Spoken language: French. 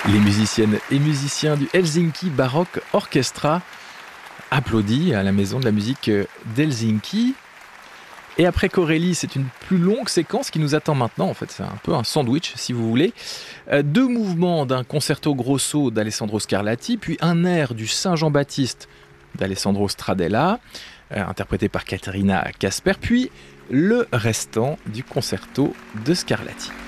Les musiciennes et musiciens du Helsinki Baroque Orchestra applaudis à la Maison de la musique d'Helsinki. Et après Corelli, c'est une plus longue séquence qui nous attend maintenant. En fait, c'est un peu un sandwich, si vous voulez. 2 mouvements d'un concerto grosso d'Alessandro Scarlatti, puis un air du Saint-Jean-Baptiste d'Alessandro Stradella, interprété par Caterina Casper, puis le restant du concerto de Scarlatti.